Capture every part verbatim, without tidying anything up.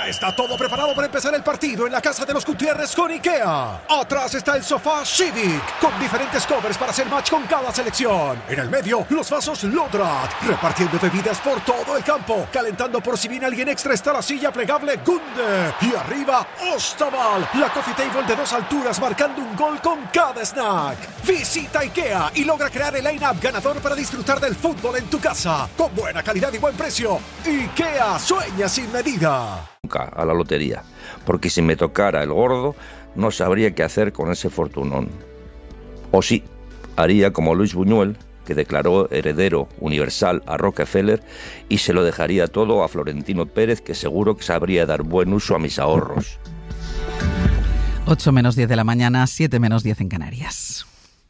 Ya está todo preparado para empezar el partido en la casa de los Gutiérrez con IKEA. Atrás está el sofá Civic, con diferentes covers para hacer match con cada selección. En el medio, los vasos Lodrat, repartiendo bebidas por todo el campo. Calentando por si viene alguien extra está la silla plegable Gunde. Y arriba, Ostaval, la coffee table de dos alturas marcando un gol con cada snack. Visita IKEA y logra crear el line-up ganador para disfrutar del fútbol en tu casa. Con buena calidad y buen precio. IKEA, sueña sin medida. A la lotería, porque si me tocara el gordo no sabría qué hacer con ese fortunón. O sí, haría como Luis Buñuel, que declaró heredero universal a Rockefeller y se lo dejaría todo a Florentino Pérez, que seguro que sabría dar buen uso a mis ahorros. ocho menos diez de la mañana, siete menos diez en Canarias.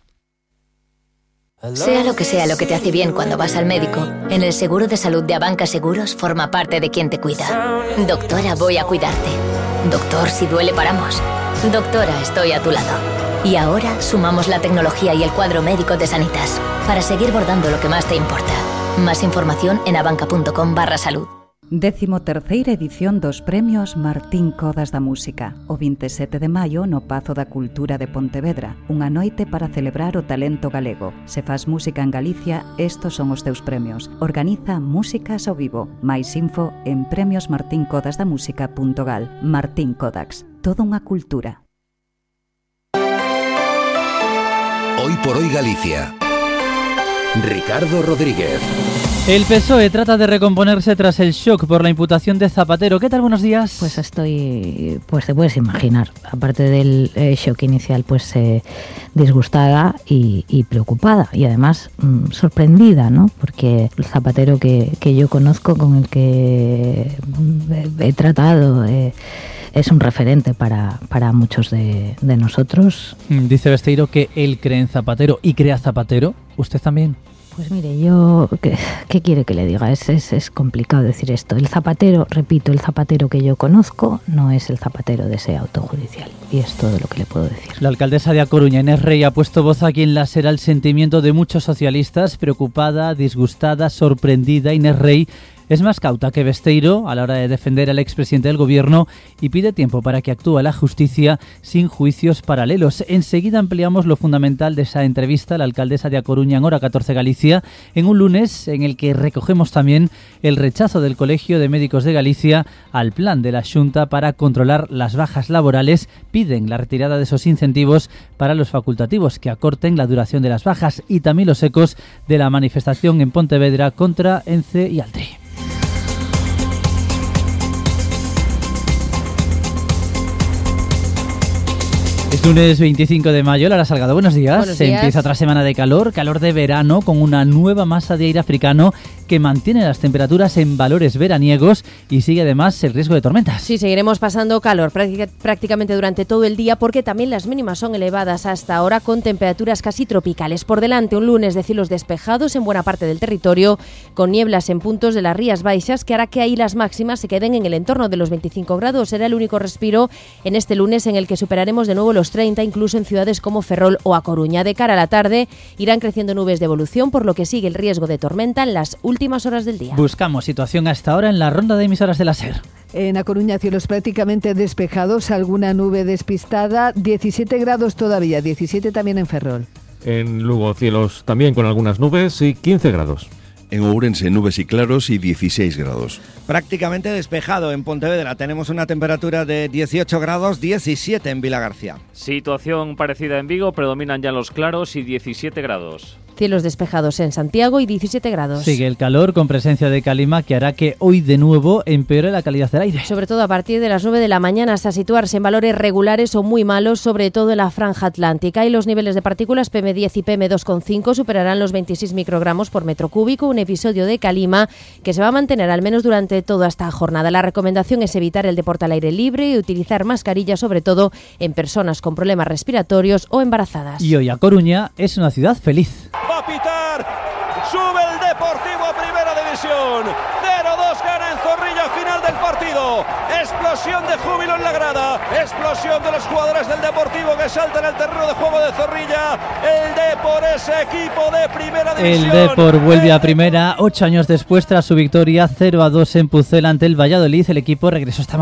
Sea lo que sea lo que te hace bien cuando vas al médico, en el seguro de salud de Abanca Seguros forma parte de quien te cuida. Doctora, voy a cuidarte. Doctor, si duele paramos. Doctora, estoy a tu lado. Y ahora sumamos la tecnología y el cuadro médico de Sanitas para seguir bordando lo que más te importa. Más información en abanca.com barra salud. Décimo terceira edición dos premios Martín Codas da Música. O veintisiete de maio no Pazo da Cultura de Pontevedra. Unha noite para celebrar o talento galego. Se faz música en Galicia, estos son os teus premios. Organiza Músicas ao Vivo. Mais info en premios martin codas da música punto gal. Martín Codax. Toda unha cultura. Hoy por hoy Galicia. Ricardo Rodríguez. El P S O E trata de recomponerse tras el shock por la imputación de Zapatero. ¿Qué tal? Buenos días. Pues estoy, pues te puedes imaginar, aparte del eh, shock inicial, pues eh, disgustada y, y preocupada y además mmm, sorprendida, ¿no? Porque el Zapatero que, que yo conozco, con el que he, he tratado, eh, es un referente para, para muchos de, de nosotros. Dice Besteiro que él cree en Zapatero y cree a Zapatero. ¿Usted también? Pues mire, yo, ¿qué, qué quiere que le diga? Es, es, es complicado decir esto. El Zapatero, repito, el Zapatero que yo conozco no es el Zapatero de ese auto judicial. Y es todo lo que le puedo decir. La alcaldesa de A Coruña, Inés Rey, ha puesto voz a quien la será el sentimiento de muchos socialistas. Preocupada, disgustada, sorprendida, Inés Rey es más cauta que Besteiro a la hora de defender al expresidente del gobierno y pide tiempo para que actúe la justicia sin juicios paralelos. Enseguida ampliamos lo fundamental de esa entrevista a la alcaldesa de A Coruña en Hora catorce Galicia, en un lunes en el que recogemos también el rechazo del Colegio de Médicos de Galicia al plan de la Xunta para controlar las bajas laborales. Piden la retirada de esos incentivos para los facultativos que acorten la duración de las bajas y también los ecos de la manifestación en Pontevedra contra ENCE y Altri. Es lunes veinticinco de mayo, Lara Salgado, buenos días. Buenos días. Empieza otra semana de calor, calor de verano, con una nueva masa de aire africano que mantiene las temperaturas en valores veraniegos y sigue además el riesgo de tormentas. Sí, seguiremos pasando calor prácticamente durante todo el día porque también las mínimas son elevadas hasta ahora con temperaturas casi tropicales. Por delante un lunes de cielos despejados en buena parte del territorio, con nieblas en puntos de las Rías Baixas que hará que ahí las máximas se queden en el entorno de los veinticinco grados. Será el único respiro en este lunes en el que superaremos de nuevo los treinta, incluso en ciudades como Ferrol o A Coruña. De cara a la tarde irán creciendo nubes de evolución, por lo que sigue el riesgo de tormenta en las últimas horas del día. Buscamos situación hasta ahora en la ronda de emisoras de la SER. En A Coruña, cielos prácticamente despejados, alguna nube despistada, diecisiete grados todavía, diecisiete también en Ferrol. En Lugo, cielos también con algunas nubes y quince grados. En Ourense, nubes y claros y dieciséis grados. Prácticamente despejado en Pontevedra. Tenemos una temperatura de dieciocho grados, diecisiete en Vilagarcía. Situación parecida en Vigo, predominan ya los claros y diecisiete grados. Cielos despejados en Santiago y diecisiete grados. Sigue el calor con presencia de calima que hará que hoy de nuevo empeore la calidad del aire. Sobre todo a partir de las nueve de la mañana hasta situarse en valores regulares o muy malos, sobre todo en la franja atlántica. Y los niveles de partículas P M diez y P M dos coma cinco superarán los veintiséis microgramos por metro cúbico. Un episodio de calima que se va a mantener al menos durante toda esta jornada. La recomendación es evitar el deporte al aire libre y utilizar mascarilla, sobre todo en personas con problemas respiratorios o embarazadas. Y hoy A Coruña es una ciudad feliz. Va a pitar, sube el Deportivo a Primera División, cero dos gana en Zorrilla, final del partido, explosión de júbilo en la grada, explosión de los jugadores del Deportivo que saltan al terreno de juego de Zorrilla. El Depor es equipo de Primera División. El Depor vuelve a Primera ocho años después tras su victoria cero a dos en Pucela ante el Valladolid. El equipo regresó esta